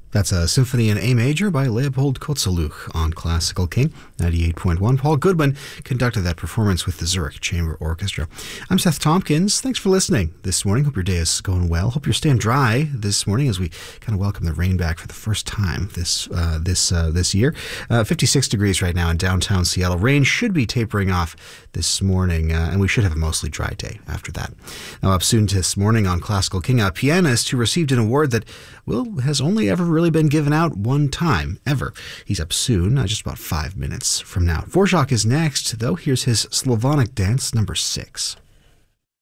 That's a symphony in A major by Leopold Kozeluch on Classical King 98.1. Paul Goodwin conducted that performance with the Zurich Chamber Orchestra. I'm Seth Tompkins. Thanks for listening this morning. Hope your day is going well. Hope you're staying dry this morning as we kind of welcome the rain back for the first time this year. 56 degrees right now in downtown Seattle. Rain should be tapering off this morning, and we should have a mostly dry day after that. Now, up soon this morning on Classical King, a pianist who received an award that has only ever really been given out one time, ever. He's up soon, just about 5 minutes from now. Dvorak is next, though. Here's his Slavonic Dance number 6.